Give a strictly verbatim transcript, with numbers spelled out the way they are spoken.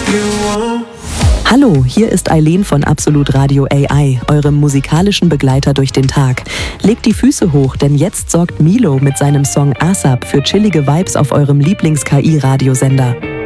Hallo, hier ist Eileen von Absolut Radio A I, eurem musikalischen Begleiter durch den Tag. Legt die Füße hoch, denn jetzt sorgt Milo mit seinem Song ASAP für chillige Vibes auf eurem Lieblings-K I-Radiosender.